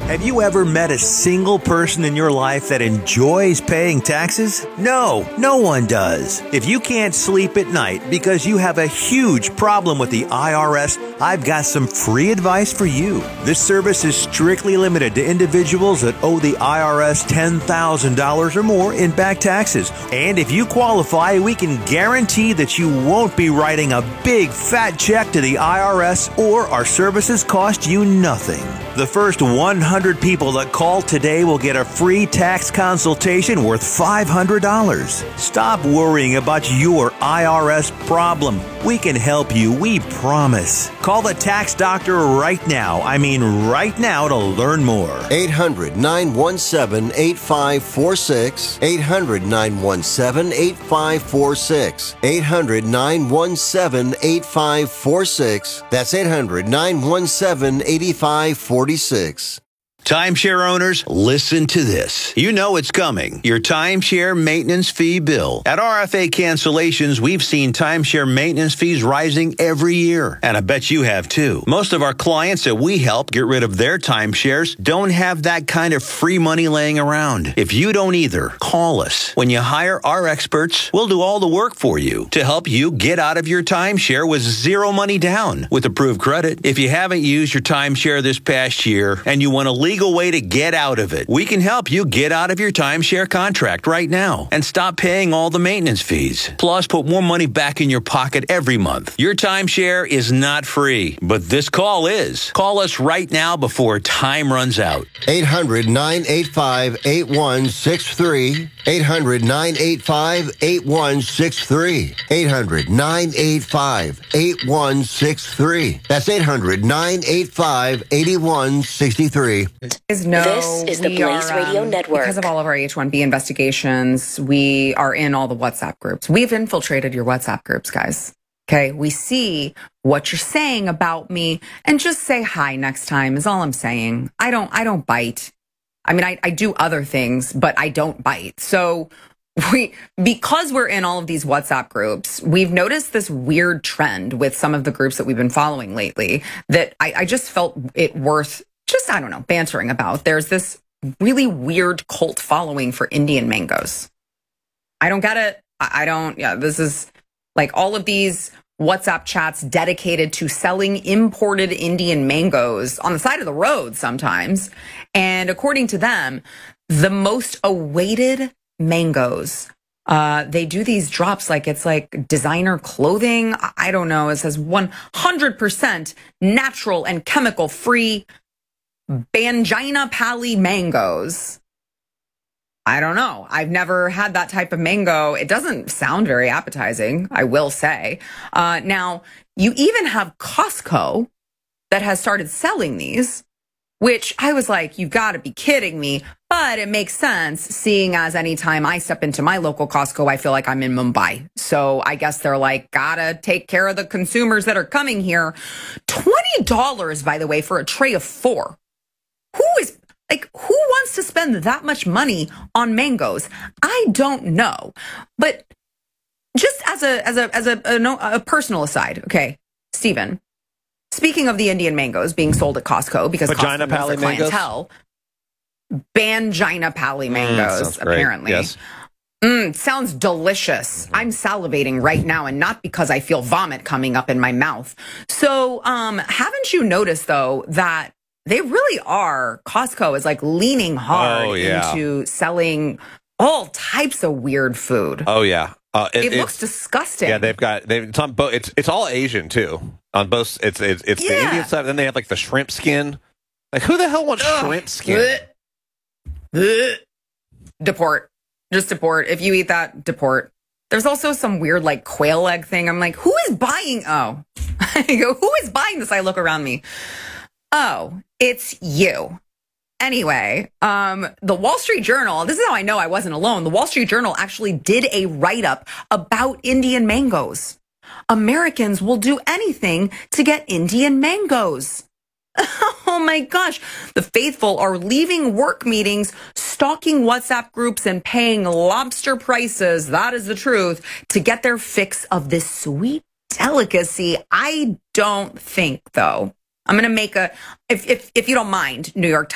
Have you ever met a single person in your life that enjoys paying taxes? No, no one does. If you can't sleep at night because you have a huge problem with the IRS, I've got some free advice for you. This service is strictly limited to individuals that owe the IRS $10,000 or more in back taxes. And if you qualify, we can guarantee that you won't be writing a big fat check to the IRS, or our services cost you nothing. The first 100 people that call today will get a free tax consultation worth $500. Stop worrying about your IRS problem. We can help you, we promise. Call the tax doctor right now. I mean right now, to learn more. 800-917-8546. 800-917-8546. 800-917-8546. That's 800-917-8546. Timeshare owners, listen to this. You know it's coming. Your timeshare maintenance fee bill. At RFA Cancellations, we've seen timeshare maintenance fees rising every year. And I bet you have too. Most of our clients that we help get rid of their timeshares don't have that kind of free money laying around. If you don't either, call us. When you hire our experts, we'll do all the work for you to help you get out of your timeshare with zero money down with approved credit. If you haven't used your timeshare this past year and you want a legal way to get out of it, we can help you get out of your timeshare contract right now and stop paying all the maintenance fees. Plus, put more money back in your pocket every month. Your timeshare is not free, but this call is. Call us right now before time runs out. 800-985-8163. 800-985-8163. 800-985-8163. That's 800-985-8163. This is the Blaze Radio Network. Because of all of our H-1B investigations, we are in all the WhatsApp groups. We've infiltrated your WhatsApp groups, guys. Okay, we see what you're saying about me, and just say hi next time is all I'm saying. I don't bite. I mean, I do other things, but I don't bite. So because we're in all of these WhatsApp groups, we've noticed this weird trend with some of the groups that we've been following lately that I just felt it worth just, I don't know, bantering about. There's this really weird cult following for Indian mangoes. I don't get it. This is like all of these WhatsApp chats dedicated to selling imported Indian mangoes on the side of the road sometimes. And according to them, the most awaited mangoes, they do these drops like it's like designer clothing. I don't know. It says 100% natural and chemical free Bangina Pali mangoes. I don't know. I've never had that type of mango. It doesn't sound very appetizing, I will say. Now, you even have Costco that has started selling these, which I was like, you've got to be kidding me. But it makes sense, seeing as anytime I step into my local Costco, I feel like I'm in Mumbai. So I guess they're like, gotta take care of the consumers that are coming here. $20, by the way, for a tray of 4. Who wants to spend that much money on mangoes? I don't know. But just as a personal aside, okay, Stephen, speaking of the Indian mangoes being sold at Costco because Vagina Costco knows Pali their clientele, Bangina Pali mangoes, apparently. Yes. Sounds delicious. I'm salivating right now, and not because I feel vomit coming up in my mouth. So, haven't you noticed though that they really are, Costco is like leaning hard into selling all types of weird food. Oh yeah. It looks disgusting. Yeah, it's on both. It's all Asian too. On both, it's the Indian side. Then they have like the shrimp skin. Like, who the hell wants shrimp skin? Deport. Just deport. If you eat that, deport. There's also some weird like quail egg thing. I'm like, who is buying? Oh, I go, who is buying this? I look around me. Oh, it's you. Anyway, the Wall Street Journal, this is how I know I wasn't alone. The Wall Street Journal actually did a write-up about Indian mangoes. Americans will do anything to get Indian mangoes. Oh my gosh. The faithful are leaving work meetings, stalking WhatsApp groups, and paying lobster prices, that is the truth, to get their fix of this sweet delicacy. I don't think, though. I'm going to make if you don't mind, New York